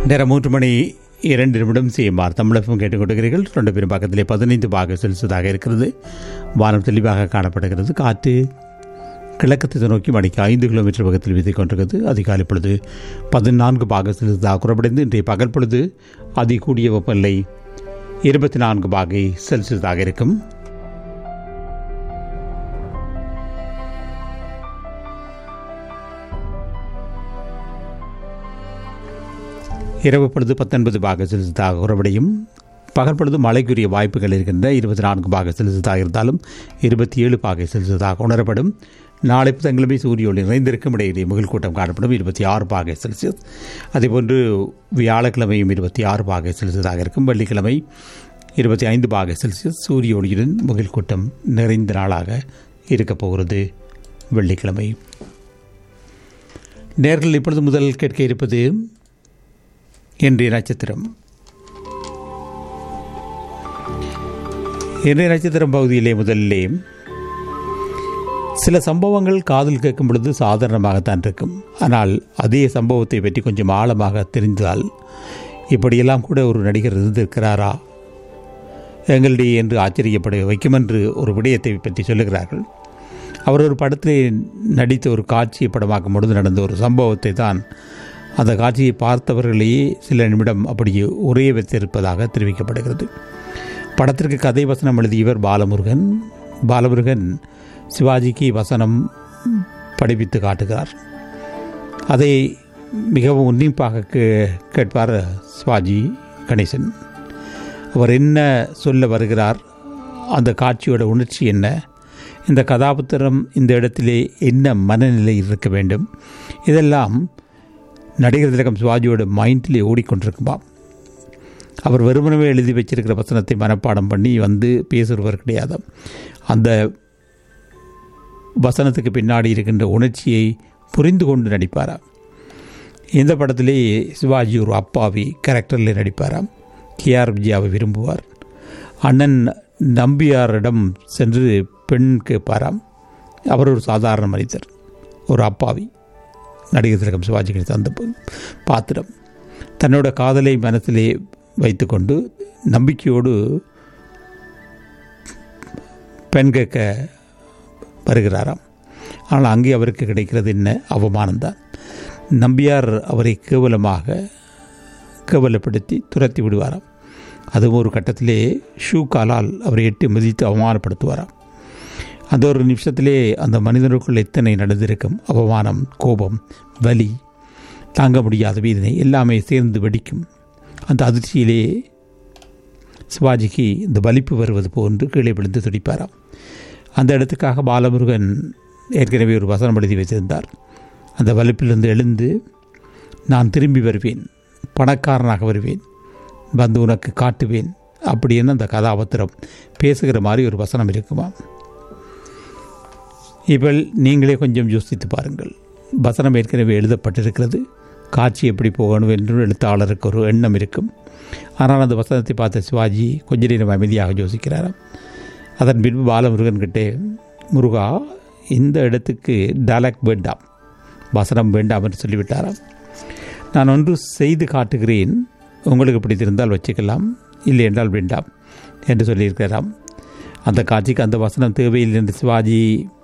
நேரம் 3:02 சிஎம்ஆர் தமிழகம் கேட்டுக்கொண்டிருக்கிறீர்கள். 2 பேரும் பக்கத்திலே 15 பாக செல்சியஸாக இருக்கிறது. வானம் தெளிவாக காணப்படுகிறது. காற்று கிழக்கத்தை நோக்கி மணிக்கு 5 கிலோமீட்டர் வேகத்தில் வீசிக் கொண்டிருக்கிறது. அதிகாலை பொழுது 14 பாக செல்சியஸாக குறைவடைந்து இன்றைய பகல் பொழுது அதிகூடிய வெப்பநிலை 24 பாகை செல்சியஸாக இருக்கும். இரவு பொழுது 19 பாக செல்சியஸாக குறைவடையும். பகல் பொழுது மழைக்குரிய வாய்ப்புகள் இருக்கின்ற 24 பாக செல்சியஸாக இருந்தாலும் 27 பாகை செல்சியஸாக உணரப்படும். நாளை புதன்கிழமை சூரிய ஒளி நிறைந்திருக்கும். இடையிலே முகில் கூட்டம் காணப்படும். 26 பாகை செல்சியஸ். அதேபோன்று வியாழக்கிழமையும் 26 பாகை செல்சியஸாக இருக்கும். வெள்ளிக்கிழமை 25 பாகை செல்சியஸ். சூரிய ஒளியுடன் முகில் கூட்டம் நிறைந்த நாளாக இருக்கப் போகிறது வெள்ளிக்கிழமை. நேர்கள் இப்பொழுது முதல் கேட்க இருப்பது இன்றைய நட்சத்திரம். இன்றைய நட்சத்திரம் பகுதியிலே முதலிலே சில சம்பவங்கள் காதில் கேட்கும் பொழுது சாதாரணமாகத்தான் இருக்கும். ஆனால் அதே சம்பவத்தை பற்றி கொஞ்சம் ஆழமாக தெரிந்தால் இப்படியெல்லாம் கூட ஒரு நடிகர் இருந்திருக்கிறாரா எங்களிடையே என்று ஆச்சரியப்பட வைக்கும் என்று ஒரு விடயத்தை பற்றி சொல்லுகிறார்கள். அவர் ஒரு படத்திலே நடித்த ஒரு காட்சியை படமாக்கும் பொழுது நடந்த ஒரு சம்பவத்தை தான் அந்த காட்சியை பார்த்தவர்களையே சில நிமிடம் அப்படியே உரைய வைத்திருப்பதாக தெரிவிக்கப்படுகிறது. படத்திற்கு கதை வசனம் எழுதியவர் பாலமுருகன் சிவாஜிக்கு வசனம் படிப்பித்து காட்டுகிறார். அதை மிகவும் உன்னிப்பாக கேட்பார் சிவாஜி கணேசன். அவர் என்ன சொல்ல வருகிறார், அந்த காட்சியோட உணர்ச்சி என்ன, இந்த கதாபாத்திரம் இந்த இடத்திலே என்ன மனநிலை இருக்க வேண்டும், இதெல்லாம் நடிகர் திலகம் சிவாஜியோட மைண்டிலே ஓடிக்கொண்டிருக்குமா. அவர் வெறுமனவே எழுதி வச்சிருக்கிற வசனத்தை மனப்பாடம் பண்ணி வந்து பேசுகிறவர் கிடையாது. அந்த வசனத்துக்கு பின்னாடி இருக்கின்ற உணர்ச்சியை புரிந்து கொண்டு நடிப்பாராம். இந்த படத்திலே சிவாஜி ஒரு அப்பாவி கேரக்டரில் நடிப்பாராம். KR விஜயாவை விரும்புவார். அண்ணன் நம்பியாரிடம் சென்று பெண் கேட்பாராம். அவர் ஒரு சாதாரண மனிதர், ஒரு அப்பாவி. நடிகர் திலகம் சிவாஜி கணேசன் அந்த பாத்திரம் தன்னோட காதலை மனத்திலே வைத்துக்கொண்டு நம்பிக்கையோடு பெண் கேட்க வருகிறாராம். ஆனால் அங்கே அவருக்கு கிடைக்கிறது என்ன, அவமானம்தான். நம்பியார் அவரை கேவலப்படுத்தி துரத்தி விடுவாராம். அதுவும் ஒரு கட்டத்திலே ஷூ காலால் அவரை எட்டி மிதித்து அவமானப்படுத்துவாராம். அந்த ஒரு நிமிஷத்திலே அந்த மனிதனுக்குள் எத்தனை நடந்திருக்கும், அவமானம், கோபம், வலி, தாங்க முடியாத வேதனை எல்லாமே சேர்ந்து வெடிக்கும். அந்த அதிர்ச்சியிலே சிவாஜிக்கு இந்த வலிப்பு வருவது போன்று கீழே விழுந்து துடிப்பாராம். அந்த இடத்துக்காக பாலமுருகன் ஏற்கனவே ஒரு வசனம் எழுதி வைத்திருந்தார். அந்த வலிப்பிலிருந்து எழுந்து நான் திரும்பி வருவேன், பணக்காரனாக வருவேன், வந்து உனக்கு காட்டுவேன் அப்படின்னு அந்த கதாபாத்திரம் பேசுகிற மாதிரி ஒரு வசனம் இருக்குமா. இப்போ நீங்களே கொஞ்சம் யோசித்து பாருங்கள். வசனம் ஏற்கனவே எழுதப்பட்டிருக்கிறது. காட்சி எப்படி போகணும் என்று எழுத்தாளருக்கு ஒரு எண்ணம் இருக்கும். ஆனால் அந்த வசனத்தை பார்த்த சிவாஜி கொஞ்ச நேரம் அமைதியாக யோசிக்கிறாராம். அதன் பின்பு பாலமுருகன் கிட்டே, முருகா இந்த இடத்துக்கு டயலாக் வேண்டாம், வசனம் வேண்டாம் என்று சொல்லிவிட்டாராம். நான் ஒன்று செய்து காட்டுகிறேன், உங்களுக்கு பிடித்திருந்தால் வச்சுக்கலாம், இல்லை என்றால் வேண்டாம் என்று சொல்லியிருக்கிறாராம். அந்த காட்சிக்கு அந்த வசனம் தேவையில்லை என்று சிவாஜி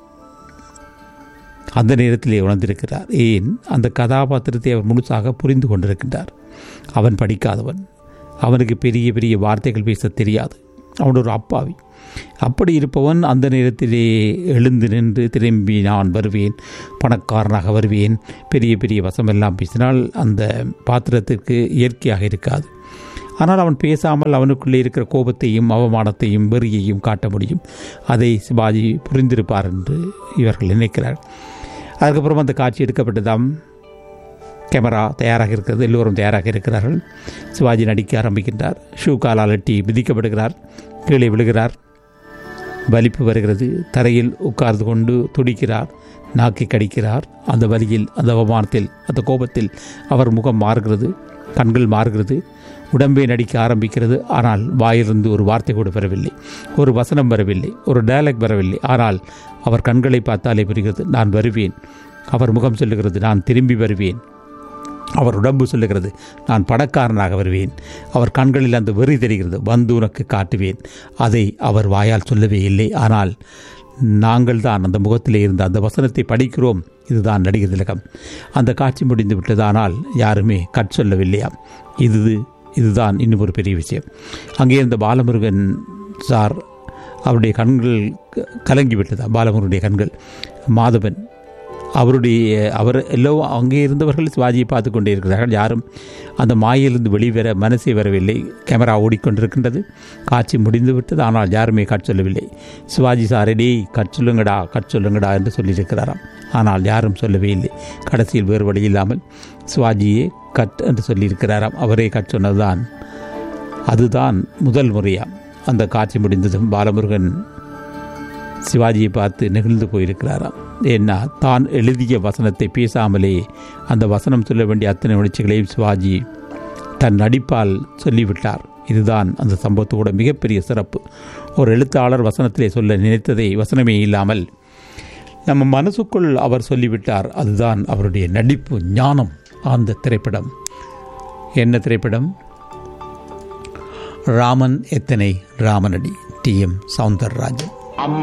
அந்த நேரத்திலே உணர்ந்திருக்கிறார். ஏன், அந்த கதாபாத்திரத்தை அவர் முழுசாக புரிந்து கொண்டிருக்கின்றார். அவன் படிக்காதவன், அவனுக்கு பெரிய பெரிய வார்த்தைகள் பேச தெரியாது, அவன் ஒரு அப்பாவி. அப்படி இருப்பவன் அந்த நேரத்திலே எழுந்து நின்று திரும்பி நான் வருவேன், பணக்காரனாக வருவேன், பெரிய பெரிய வசமெல்லாம் பேசினால் அந்த பாத்திரத்திற்கு இயற்கையாக இருக்காது. ஆனால் அவன் பேசாமல் அவனுக்குள்ளே இருக்கிற கோபத்தையும் அவமானத்தையும் வெறியையும் காட்ட முடியும். அதை சிவாஜி புரிந்திருப்பார் என்று இவர்கள் நினைக்கிறார். அதுக்கப்புறம் அந்த காட்சி எடுக்கப்பட்டதாம். கேமரா தயாராக இருக்கிறது, எல்லோரும் தயாராக இருக்கிறார்கள். சிவாஜி நடிக்க ஆரம்பிக்கின்றார். ஷூ காலால் எட்டி மிதிக்கப்படுகிறார், கீழே விழுகிறார், வலிப்பு வருகிறது, தரையில் உட்கார்ந்து கொண்டு துடிக்கிறார், நாக்கி கடிக்கிறார். அந்த வலியில், அந்த அவமானத்தில், அந்த கோபத்தில் அவர் முகம் மாறுகிறது, கண்கள் மாறுகிறது, உடம்பே நடிக்க ஆரம்பிக்கிறது. ஆனால் வாயிலிருந்து ஒரு வார்த்தை கூட வரவில்லை, ஒரு வசனம் வரவில்லை, ஒரு டயலாக் வரவில்லை. ஆனால் அவர் கண்களை பார்த்தாலே புரிகிறது, நான் வருவேன். அவர் முகம் சொல்லுகிறது, நான் திரும்பி வருவேன். அவர் உடம்பு சொல்லுகிறது, நான் பணக்காரனாக வருவேன். அவர் கண்களில் அந்த வெறி தெரிகிறது, வந்து உனக்கு காட்டுவேன். அதை அவர் வாயால் சொல்லவே இல்லை. ஆனால் நாங்கள் தான் அந்த முகத்திலே இருந்த அந்த வசனத்தை படிக்கிறோம். இதுதான் நடிகர் திலகம். அந்த காட்சி முடிந்து விட்டது. ஆனால் யாருமே கற்சொல்லவில்லையா? இதுதான் இன்னும் ஒரு பெரிய விஷயம். அங்கே இருந்த பாலமுருகன் சார், அவருடைய கண்கள் கலங்கிவிட்டதா? பாலமுருகனுடைய கண்கள். மாதவன் அவர் எல்லோரும் அங்கே இருந்தவர்கள் சிவாஜியை பார்த்து கொண்டே இருக்கிறார்கள். யாரும் அந்த மாயிலிருந்து வெளிவர மனசே வரவில்லை. கேமரா ஓடிக்கொண்டிருக்கின்றது. காட்சி முடிந்து விட்டது. ஆனால் யாருமே கற்சொல்லவில்லை. சிவாஜி சாரடி கற்சொல்லுங்கடா என்று சொல்லியிருக்கிறாராம். ஆனால் யாரும் சொல்லவே இல்லை. கடைசியில் வேறு வழி இல்லாமல் சிவாஜியே கட் என்று சொல்லியிருக்கிறாராம். அவரே கற்சொன்னதுதான். அதுதான் முதல் முறையாம். அந்த காட்சி முடிந்ததும் பாலமுருகன் சிவாஜியை பார்த்து நெகிழ்ந்து போயிருக்கிறாராம். ஏன்னா தான் எழுதிய வசனத்தை பேசாமலே அந்த வசனம் சொல்ல வேண்டிய அத்தனை உணர்ச்சிகளையும் சிவாஜி தன் நடிப்பால் சொல்லிவிட்டார். இதுதான் அந்த சம்பவத்தோட மிகப்பெரிய சிறப்பு. ஒரு எழுத்தாளர் வசனத்திலே சொல்ல நினைத்ததை வசனமே இல்லாமல் நம்ம மனசுக்குள் அவர் சொல்லிவிட்டார். அதுதான் அவருடைய நடிப்பு ஞானம். அந்த திரைப்படம் என்ன திரைப்படம்? ராமன் எத்தனை ராமனடி, டி.எம். சௌந்தரராஜன்.